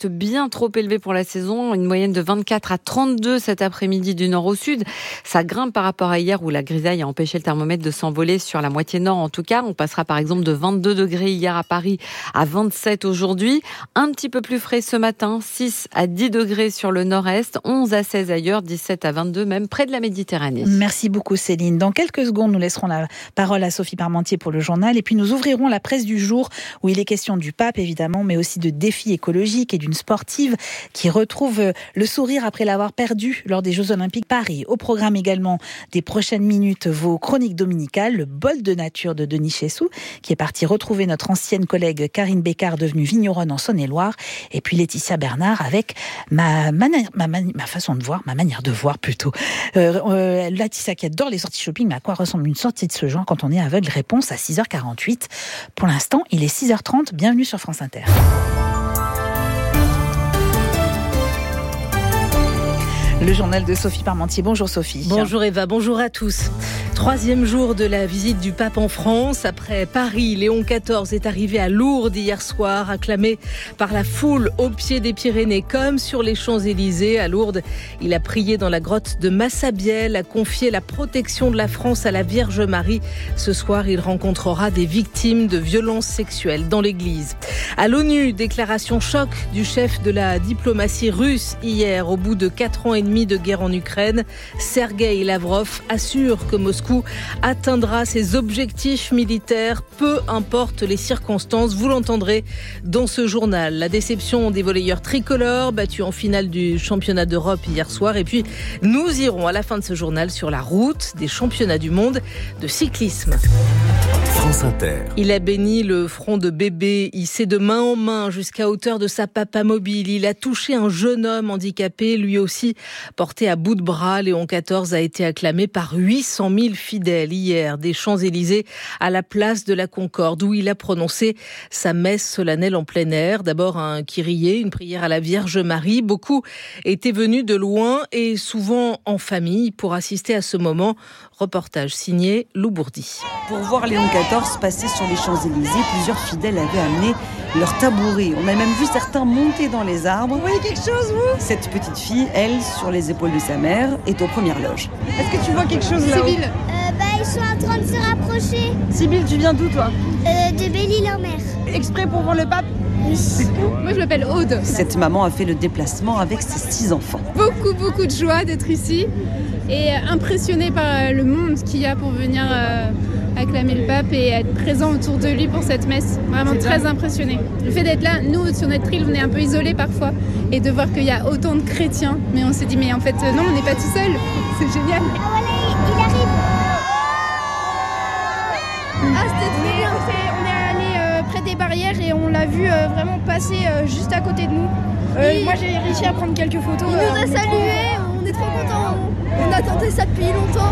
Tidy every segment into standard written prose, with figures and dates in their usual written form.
reste bien trop élevé pour la saison. Une moyenne de 24 à 32 cet après-midi du nord au sud. Ça grimpe par rapport à hier où la grisaille a empêché le thermomètre de s'envoler sur la moitié nord. En tout cas, on passera par exemple de 22 degrés hier à Paris à 27 aujourd'hui. Un petit peu plus frais ce matin, 6 à 10 degrés sur le nord-est, 11 à 16 ailleurs, 17 à 22 même près de la Méditerranée. Merci beaucoup Céline. Dans quelques secondes, nous laisserons la parole à Sophie Parmentier pour le journal et puis nous ouvrirons la presse du jour où il est question du pape évidemment, mais aussi de défis écologiques et d'une sportive qui retrouve le sourire après l'avoir perdu lors des Jeux Olympiques Paris. Au programme également des prochaines minutes, vos chroniques dominicales, le bol de nature de Denis Chessou qui est parti retrouver notre ancienne collègue Karine Bécard devenue vigneronne en Saône-et-Loire et puis Laetitia Bernard avec ma façon de voir, ma manière de voir plutôt. Laetitia qui adore les sorties shopping, mais à quoi ressemble une sortie de ce genre quand on est aveugle? Réponse à 6h48. Pour l'instant, il est 6h30. Bienvenue sur France Inter. Le journal de Sophie Parmentier. Bonjour Sophie. Bonjour Eva, bonjour à tous. 3e jour de la visite du pape en France. Après Paris, Léon XIV est arrivé à Lourdes hier soir, acclamé par la foule au pied des Pyrénées comme sur les Champs-Élysées. À Lourdes, il a prié dans la grotte de Massabielle, a confié la protection de la France à la Vierge Marie. Ce soir, il rencontrera des victimes de violences sexuelles dans l'église. À l'ONU, déclaration choc du chef de la diplomatie russe hier, au bout de 4 ans et demi de guerre en Ukraine. Sergueï Lavrov assure que Moscou atteindra ses objectifs militaires, peu importe les circonstances. Vous l'entendrez dans ce journal. La déception des volleyeurs tricolores, battus en finale du championnat d'Europe hier soir. Et puis, nous irons à la fin de ce journal sur la route des championnats du monde de cyclisme. France Inter. Il a béni le front de bébé, hissé de main en main jusqu'à hauteur de sa papamobile. Il a touché un jeune homme handicapé, lui aussi porté à bout de bras. Léon XIV a été acclamé par 800 000 fidèles hier des Champs-Élysées à la place de la Concorde, où il a prononcé sa messe solennelle en plein air. D'abord un kyrie, une prière à la Vierge Marie. Beaucoup étaient venus de loin et souvent en famille pour assister à ce moment. Reportage signé Lou Bourdi. Pour voir Léon XIV passer sur les Champs-Élysées, plusieurs fidèles avaient amené leur tabouret. On a même vu certains monter dans les arbres. Vous voyez quelque chose, vous ? Cette petite fille, elle, sur les épaules de sa mère, est aux premières loges. Est-ce que tu vois quelque chose là-haut ? Sibylle. Ils sont en train de se rapprocher. Sibylle, tu viens d'où, toi ? De Belle-Île-en-Mer. Exprès pour voir le pape ? Oui. Moi, je m'appelle Aude. Cette maman a fait le déplacement avec ses 6 enfants. Beaucoup de joie d'être ici et impressionnée par le monde qu'il y a pour venir acclamer le pape et être présent autour de lui pour cette messe. Vraiment très impressionnée. Le fait d'être là, nous, sur notre île, on est un peu isolés parfois et de voir qu'il y a autant de chrétiens. Mais on s'est dit, mais en fait, non, on n'est pas tout seul. C'est génial. Ah voilà, il arrive. C'était très bien. On est allé près des barrières et on l'a vu vraiment passer juste à côté de nous. Moi, j'ai réussi à prendre quelques photos. Il nous a salués, on est trop contents. On attendait ça depuis longtemps.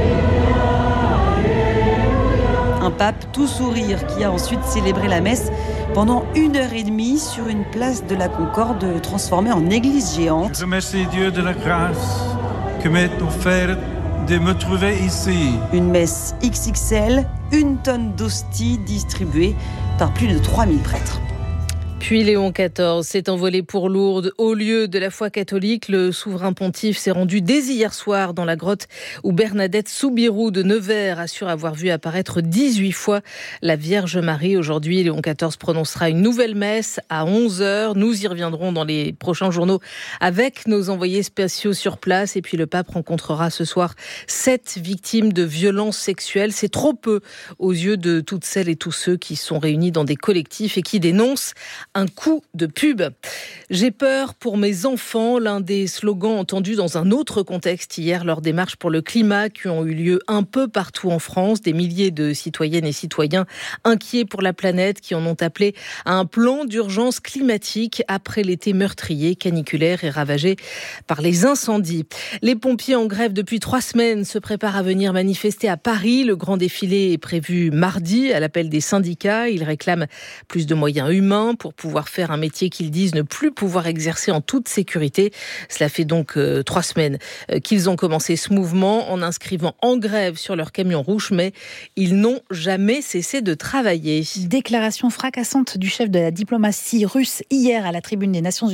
Un pape tout sourire qui a ensuite célébré la messe pendant 1h30 sur une place de la Concorde transformée en église géante. Je remercie Dieu de la grâce que m'est offerte de me trouver ici. Une messe XXL, 1 tonne d'hosties distribuées par plus de 3000 prêtres. Puis Léon XIV s'est envolé pour Lourdes. Au lieu de la foi catholique, le souverain pontife s'est rendu dès hier soir dans la grotte où Bernadette Soubirous de Nevers assure avoir vu apparaître 18 fois la Vierge Marie. Aujourd'hui, Léon XIV prononcera une nouvelle messe à 11h. Nous y reviendrons dans les prochains journaux avec nos envoyés spéciaux sur place. Et puis le pape rencontrera ce soir 7 victimes de violences sexuelles. C'est trop peu aux yeux de toutes celles et tous ceux qui sont réunis dans des collectifs et qui dénoncent un coup de pub. J'ai peur pour mes enfants, l'un des slogans entendus dans un autre contexte hier lors des marches pour le climat qui ont eu lieu un peu partout en France. Des milliers de citoyennes et citoyens inquiets pour la planète qui en ont appelé à un plan d'urgence climatique après l'été meurtrier, caniculaire et ravagé par les incendies. Les pompiers en grève depuis 3 semaines se préparent à venir manifester à Paris. Le grand défilé est prévu mardi à l'appel des syndicats. Ils réclament plus de moyens humains pour pouvoir faire un métier qu'ils disent ne plus pouvoir exercer en toute sécurité. Cela fait donc 3 semaines qu'ils ont commencé ce mouvement en inscrivant en grève sur leur camion rouge, mais ils n'ont jamais cessé de travailler. Déclaration fracassante du chef de la diplomatie russe hier à la tribune des Nations Unies.